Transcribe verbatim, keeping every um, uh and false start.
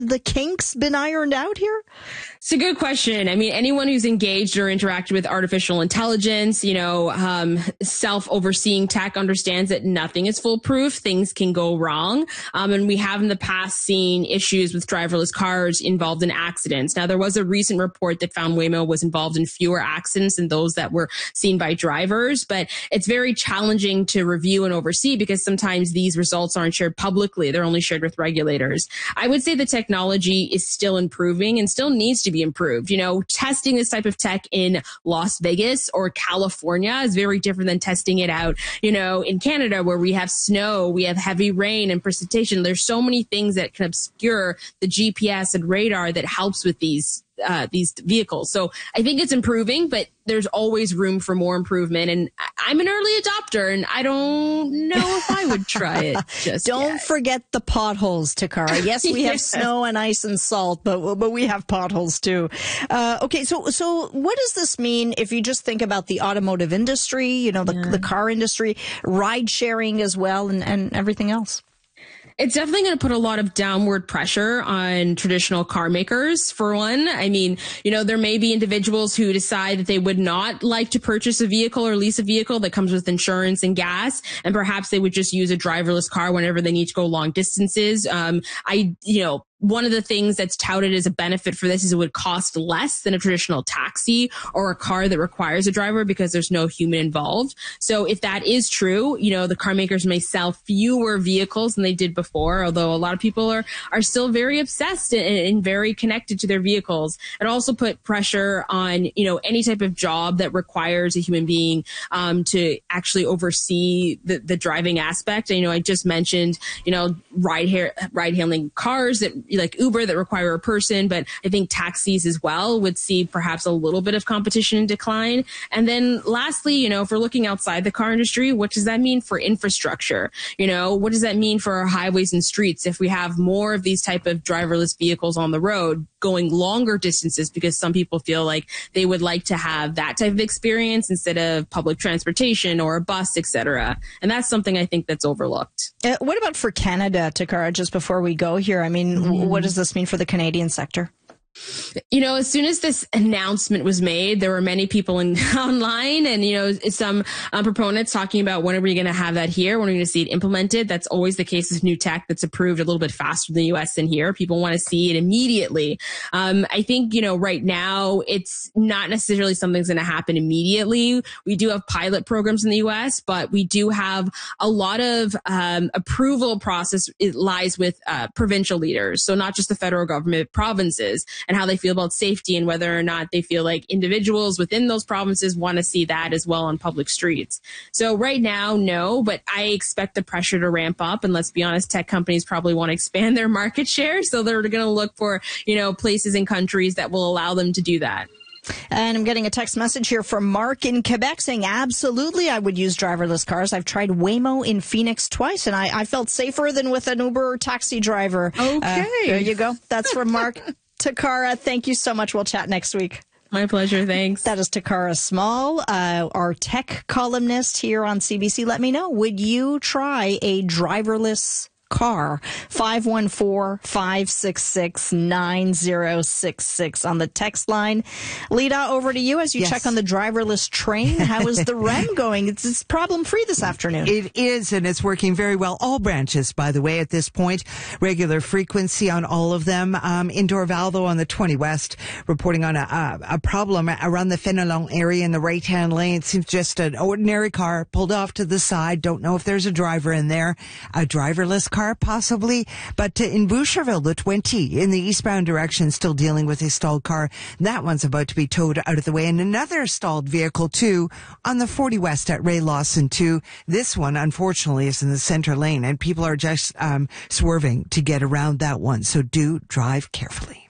the kinks been ironed out here? It's a good question. I mean, anyone who's engaged or interacted with artificial intelligence, you know, um, self-overseeing tech understands that nothing is foolproof. Things can go wrong. Um, and we have in the past seen issues with driverless cars involved in accidents. Now, there was a recent report that found Waymo was involved in fewer accidents than those that were seen by drivers. But it's very challenging to review and oversee because sometimes these results aren't shared publicly. They're only shared with regulators. I would say the technology is still improving and still needs to be improved. You know, testing this type of tech in Las Vegas or California is very different than testing it out, you know, in Canada where we have snow, we have heavy rain and precipitation. There's so many things that can obscure the G P S and radar that helps with these Uh, these vehicles. So I think it's improving, but there's always room for more improvement. And I'm an early adopter and I don't know if I would try it just Don't yet. forget the potholes, Takara. Yes, we have Yes. snow and ice and salt, but but we have potholes too. Uh, okay, so so what does this mean if you just think about the automotive industry, you know, the, Yeah. the car industry, ride sharing as well, and, and everything else? It's definitely going to put a lot of downward pressure on traditional car makers, for one. I mean, you know, there may be individuals who decide that they would not like to purchase a vehicle or lease a vehicle that comes with insurance and gas, and perhaps they would just use a driverless car whenever they need to go long distances. Um, I, you know, one of the things that's touted as a benefit for this is it would cost less than a traditional taxi or a car that requires a driver because there's no human involved. So if that is true, you know, the car makers may sell fewer vehicles than they did before, although a lot of people are, are still very obsessed and, and very connected to their vehicles. It also put pressure on, you know, any type of job that requires a human being um, to actually oversee the, the driving aspect. And, you know, I just mentioned, you know, ride, hair, ride hailing cars that like Uber that require a person, but I think taxis as well would see perhaps a little bit of competition and decline. And then lastly, you know, if we're looking outside the car industry, what does that mean for infrastructure? You know, what does that mean for our highways and streets if we have more of these type of driverless vehicles on the road going longer distances because some people feel like they would like to have that type of experience instead of public transportation or a bus, et cetera. And that's something I think that's overlooked. Uh, what about for Canada, Takara, just before we go here? I mean, mm-hmm. What does this mean for the Canadian sector? You know, as soon as this announcement was made, there were many people in online and, you know, some um, proponents talking about when are we going to have that here? When are we going to see it implemented? That's always the case with new tech that's approved a little bit faster in the U S than here. People want to see it immediately. Um, I think, you know, right now it's not necessarily something's going to happen immediately. We do have pilot programs in the U S, but we do have a lot of um, approval process. It lies with uh, provincial leaders. So not just the federal government, but provinces, and how they feel about safety and whether or not they feel like individuals within those provinces want to see that as well on public streets. So right now, no, but I expect the pressure to ramp up. And let's be honest, tech companies probably want to expand their market share. So they're going to look for, you know, places and countries that will allow them to do that. And I'm getting a text message here from Mark in Quebec saying, absolutely, I would use driverless cars. I've tried Waymo in Phoenix twice, and I, I felt safer than with an Uber or taxi driver. Okay. Uh, there you go. That's from Mark. Takara, thank you so much. We'll chat next week. My pleasure. Thanks. That is Takara Small, uh, our tech columnist here on C B C. Let me know, would you try a driverless car? five one four, five six six, nine zero six six on the text line. Lita, over to you as you yes. check on the driverless train. How is the R E M going? It's, it's problem-free this afternoon. It is, and it's working very well. All branches, by the way, at this point. Regular frequency on all of them. Um, in Dorval, though, on the twenty West, reporting on a, a, a problem around the Fenelon area in the right-hand lane. It seems just an ordinary car pulled off to the side. Don't know if there's a driver in there. A driverless car, possibly. But uh, in Boucherville, the twenty in the eastbound direction, still dealing with a stalled car. That one's about to be towed out of the way. And another stalled vehicle, too, on the forty West at Ray Lawson, too. This one, unfortunately, is in the center lane, and people are just um, swerving to get around that one. So do drive carefully.